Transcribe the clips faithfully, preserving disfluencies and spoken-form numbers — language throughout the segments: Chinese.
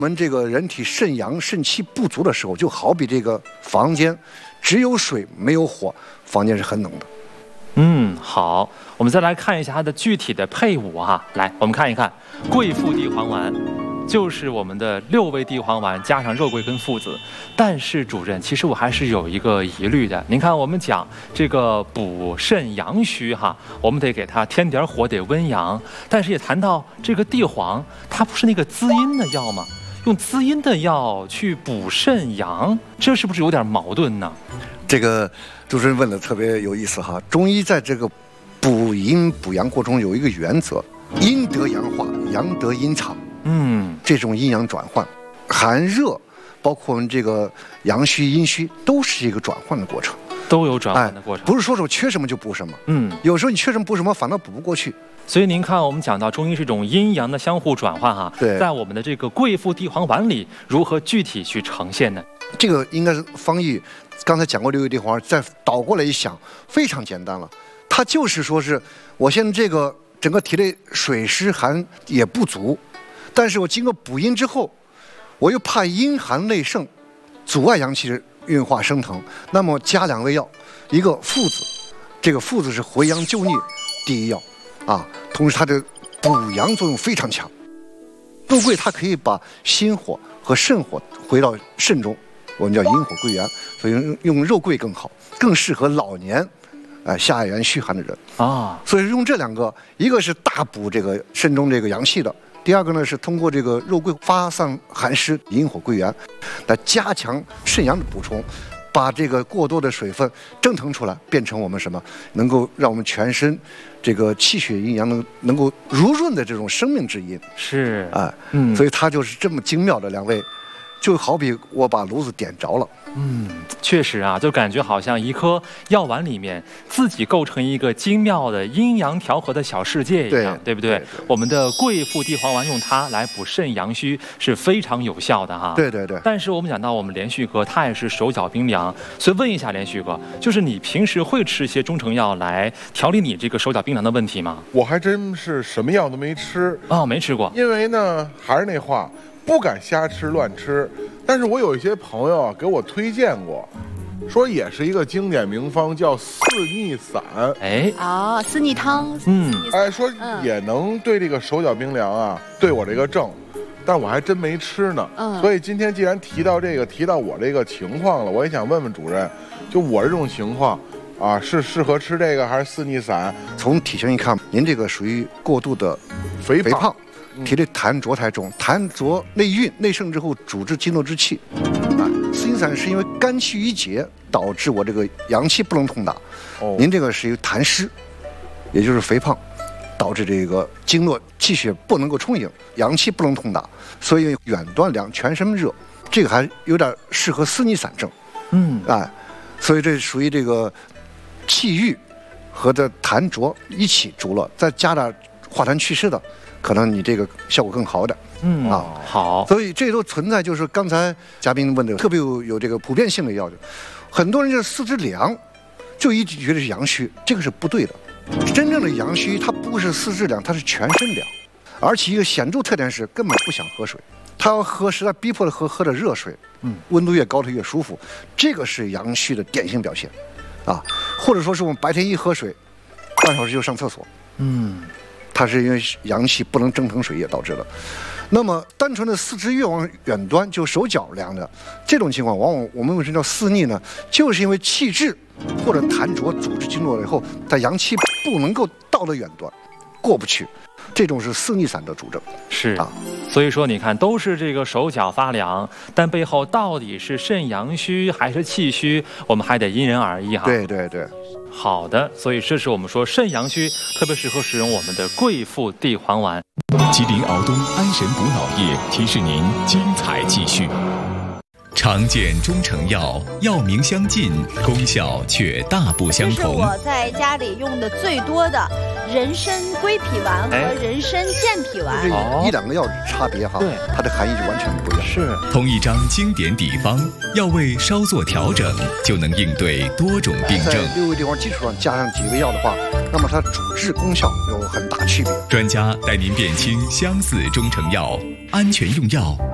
我们这个人体肾阳肾气不足的时候，就好比这个房间只有水没有火，房间是很冷的。 嗯，好，我们再来看一下它的具体的配伍哈。来，我们看一看桂附地黄丸，就是我们的六味地黄丸加上肉桂跟附子。但是主任，其实我还是有一个疑虑的。您看，我们讲这个补肾阳虚哈，我们得给它添点火，得温阳。但是也谈到这个地黄，它不是那个滋阴的药吗？用滋阴的药去补肾阳，这是不是有点矛盾呢？ 这个主持人问的特别有意思哈。中医在这个补阴补阳过程中有一个原则：阴得阳化，阳得阴藏。嗯，这种阴阳转换，寒热，包括我们这个阳虚阴虚，都是一个转换的过程。 都有转换的过程， 哎、不是说说缺什么就补什么。嗯，有时候你缺什么补什么，反倒补不过去。 所以您看，我们讲到中医是一种阴阳的相互转换哈。 对， 在我们的这个桂附地黄丸里，如何具体去呈现呢？ 这个应该是方义刚才讲过六味地黄，再倒过来一想，非常简单了。它就是说是我现在这个整个体内水湿寒也不足，但是我经过补阴之后，我又怕阴寒内盛，阻碍阳气运化升腾，那么加两味药，一个附子，这个附子是回阳救逆第一药啊，同时它的补阳作用非常强。肉桂它可以把心火和肾火回到肾中，我们叫阴火归元，所以用肉桂更好，更适合老年，呃下元虚寒的人啊。所以用这两个，一个是大补这个肾中这个阳气的。第二个呢是通过这个肉桂发散寒湿，阴火归元，来加强肾阳的补充，把这个过多的水分蒸腾出来，变成我们什么能够让我们全身这个气血阴阳能能够濡润的这种生命之阴。 是啊、呃，嗯，所以它就是这么精妙的两位，就好比我把炉子点着了。 嗯，确实啊，就感觉好像一颗药丸里面自己构成一个精妙的阴阳调和的小世界一样， 对, 对不对？对对，我们的桂附地黄丸用它来补肾阳虚是非常有效的哈。 对对对。 但是我们讲到我们连续哥他也是手脚冰凉，所以问一下连续哥，就是你平时会吃一些中成药来调理你这个手脚冰凉的问题吗？ 我还真是什么药都没吃哦，没吃过。 因为呢，还是那话，不敢瞎吃乱吃。但是我有一些朋友啊给我推荐过，说也是一个经典名方，叫四逆散。 哎， 哦，四逆汤。 嗯，哎，说也能对这个手脚冰凉啊，对我这个症，但我还真没吃呢。嗯，所以今天既然提到这个，提到我这个情况了，我也想问问主任，就我这种情况啊，是适合吃这个还是四逆散？ 从体型一看，您这个属于过度的肥肥胖。体内痰浊太重，痰浊内蕴内盛之后，主治经络之气。啊，四逆散是因为肝气郁结导致我这个阳气不能通达。哦，您这个是一个痰湿，也就是肥胖，导致这个经络气血不能够充盈，阳气不能通达，所以远端凉，全身热，这个还有点适合四逆散症。嗯，哎，所以这属于这个气郁和这痰浊一起逐了，再加点化痰祛湿的。可能你这个效果更好的， 嗯啊，好， 所以这都存在，就是刚才嘉宾问的特别有有这个普遍性的要求，很多人就是四肢凉，就一直觉得是阳虚，这个是不对的。真正的阳虚，它不是四肢凉，它是全身凉，而且一个显著特点是根本不想喝水，他要喝实在逼迫的喝喝的热水，嗯，温度越高他越舒服，这个是阳虚的典型表现，啊，或者说是我们白天一喝水，半小时就上厕所，嗯。它是因为阳气不能蒸腾水液导致的。那么单纯的四肢越往远端，就手脚凉的这种情况，往往我们为什么叫四逆呢？就是因为气滞或者痰浊阻滞经络了以后，它阳气不能够到了远端，过不去。这种是四逆散的主症。 是啊，所以说你看，都是这个手脚发凉，但背后到底是肾阳虚还是气虚，我们还得因人而异哈。 对对对。 好的，所以这是我们说肾阳虚特别适合使用我们的桂附地黄丸。 吉林敖东安神补脑液提示您精彩继续。常见中成药，药名相近，功效却大不相同。 这是我在家里用的最多的人参归脾丸和人参健脾丸。 这一两个药差别哈，对，它的含义就完全不一样。 是， 同一张经典底方，药味稍作调整，就能应对多种病症。 在六味地黄基础上加上几味药的话，那么它主治功效有很大区别。 专家带您辨清相似中成药，安全用药。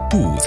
不